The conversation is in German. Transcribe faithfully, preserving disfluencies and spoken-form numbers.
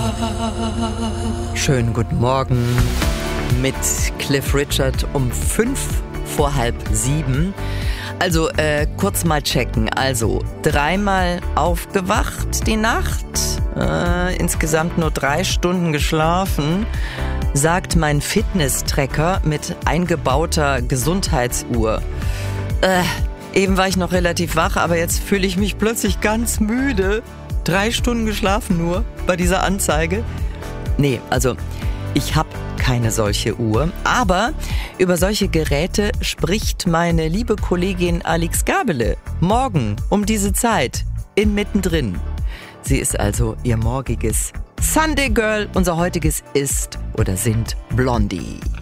Schönen guten Morgen mit Cliff Richard um fünf vor halb sieben. Also äh, kurz mal checken. Also dreimal aufgewacht die Nacht, äh, insgesamt nur drei Stunden geschlafen, sagt mein Fitness-Tracker mit eingebauter Gesundheitsuhr. Äh, eben war ich noch relativ wach, aber jetzt fühle ich mich plötzlich ganz müde. Drei Stunden geschlafen nur bei dieser Anzeige. Nee, also ich habe keine solche Uhr, aber über solche Geräte spricht meine liebe Kollegin Alix Gabele morgen um diese Zeit in Mittendrin. Sie ist also ihr morgiges Sunday Girl, unser heutiges ist oder sind Blondie.